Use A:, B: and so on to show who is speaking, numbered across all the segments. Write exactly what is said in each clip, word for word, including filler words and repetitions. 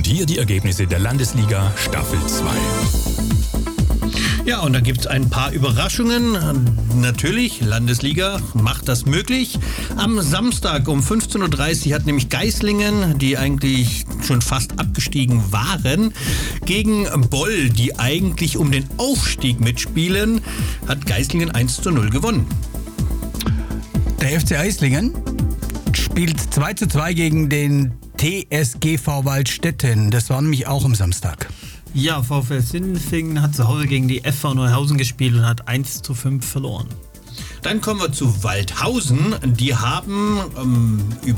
A: Und hier die Ergebnisse der Landesliga Staffel zwei.
B: Ja, und da gibt es ein paar Überraschungen. Natürlich, Landesliga macht das möglich. Am Samstag um fünfzehn Uhr dreißig hat nämlich Geislingen, die eigentlich schon fast abgestiegen waren, gegen Boll, die eigentlich um den Aufstieg mitspielen, hat Geislingen eins zu null gewonnen.
C: Der F C Eislingen spielt zwei zu zwei gegen den T S G V Waldstätten. Das war nämlich auch am Samstag.
D: Ja, VfL Sindelfingen hat zu Hause gegen die F V Neuhausen gespielt und hat eins zu fünf verloren.
B: Dann kommen wir zu Waldhausen. Die haben ähm,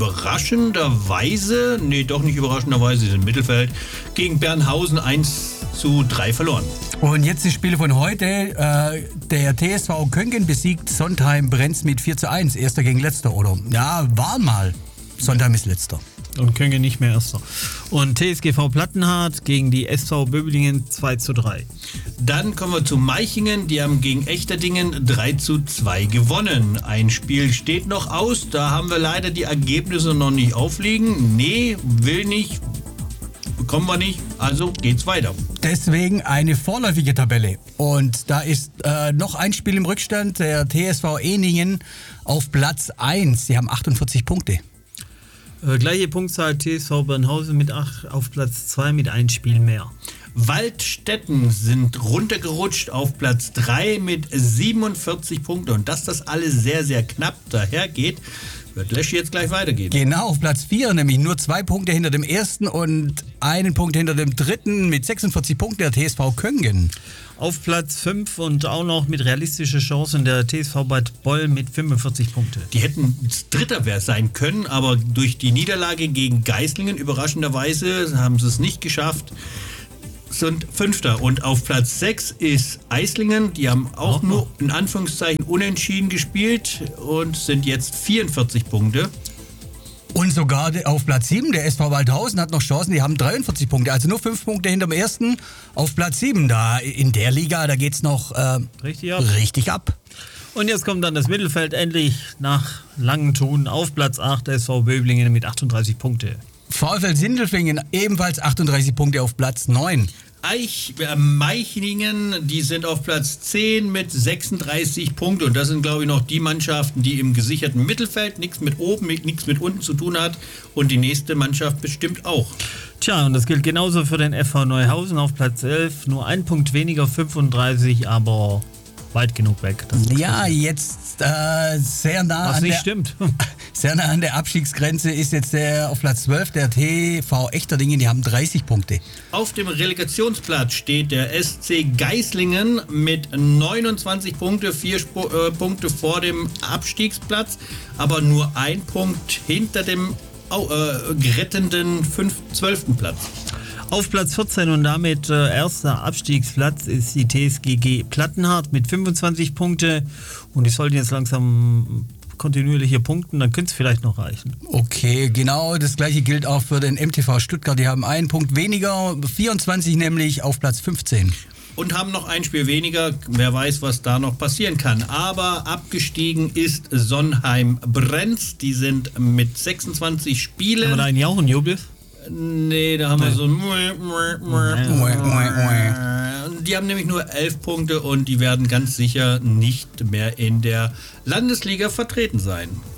B: überraschenderweise, nee, doch nicht überraschenderweise, sie sind im Mittelfeld, gegen Bernhausen eins zu drei verloren.
C: Und jetzt die Spiele von heute. Äh, der T S V Köngen besiegt Sontheim-Brenz mit vier zu eins. Erster gegen Letzter, oder? Ja, waren mal. Sontheim ist Letzter.
D: Und Köngen nicht mehr Erster. Und T S G V Plattenhardt gegen die S V Böblingen zwei zu drei.
B: Dann kommen wir zu Meichingen. Die haben gegen Echterdingen drei zu zwei gewonnen. Ein Spiel steht noch aus. Da haben wir leider die Ergebnisse noch nicht aufliegen. Nee, will nicht. Bekommen wir nicht. Also geht's weiter.
C: Deswegen eine vorläufige Tabelle. Und da ist äh, noch ein Spiel im Rückstand. Der T S V Ehningen auf Platz eins. Sie haben achtundvierzig Punkte.
D: Äh, gleiche Punktzahl T S V Bernhausen mit acht auf Platz zwei mit ein Spiel mehr.
B: Waldstätten sind runtergerutscht auf Platz drei mit siebenundvierzig Punkten. Und dass das alles sehr, sehr knapp dahergeht, wird Leschi jetzt gleich weitergehen.
C: Genau, auf Platz vier, nämlich nur zwei Punkte hinter dem ersten und einen Punkt hinter dem dritten mit sechsundvierzig Punkten der T S V Köngen.
D: Auf Platz fünf und auch noch mit realistischer Chancen der T S V Bad Boll mit fünfundvierzig Punkte.
B: Die hätten Dritter sein können, aber durch die Niederlage gegen Geislingen, überraschenderweise, haben sie es nicht geschafft, sind Fünfter. Und auf Platz sechs ist Eislingen, die haben auch oh. nur in Anführungszeichen unentschieden gespielt und sind jetzt vierundvierzig Punkte.
C: Und sogar auf Platz sieben, der S V Waldhausen hat noch Chancen, die haben dreiundvierzig Punkte, also nur fünf Punkte hinterm ersten auf Platz sieben. Da in der Liga, da geht's noch äh,
D: richtig, ab.
C: richtig ab.
D: Und jetzt kommt dann das Mittelfeld endlich nach langem Tun auf Platz acht, der S V Böblingen mit achtunddreißig Punkte.
C: VfL Sindelfingen ebenfalls achtunddreißig Punkte auf Platz neun.
B: Eich, äh, Meichingen, die sind auf Platz zehn mit sechsunddreißig Punkten. Und das sind, glaube ich, noch die Mannschaften, die im gesicherten Mittelfeld nichts mit oben, nichts mit unten zu tun hat. Und die nächste Mannschaft bestimmt auch.
D: Tja, und das gilt genauso für den F V Neuhausen auf Platz elf. Nur ein Punkt weniger, fünfunddreißig, aber weit genug weg.
C: Ja, jetzt äh, sehr nah
D: Was
C: an
D: nicht
C: der,
D: stimmt.
C: sehr nah an der Abstiegsgrenze ist jetzt der auf Platz zwölf, der T V Echterdingen, die haben dreißig Punkte.
B: Auf dem Relegationsplatz steht der S C Geislingen mit neunundzwanzig Punkte, vier Sp- äh, Punkte vor dem Abstiegsplatz, aber nur ein Punkt hinter dem oh, äh, gerettenden zwölften Platz.
D: Auf Platz vierzehn und damit äh, erster Abstiegsplatz ist die T S G G Plattenhardt mit fünfundzwanzig Punkte und die sollten jetzt langsam kontinuierliche punkten, dann könnte es vielleicht noch reichen.
C: Okay, genau, das gleiche gilt auch für den M T V Stuttgart, die haben einen Punkt weniger, vierundzwanzig nämlich auf Platz fünfzehn.
B: Und haben noch ein Spiel weniger, wer weiß, was da noch passieren kann. Aber abgestiegen ist Sontheim-Brenz, die sind mit sechsundzwanzig Spielen.
D: Haben wir da einen Jauch und Jubel?
B: Nee, da haben wir so. Die haben nämlich nur elf Punkte und die werden ganz sicher nicht mehr in der Landesliga vertreten sein.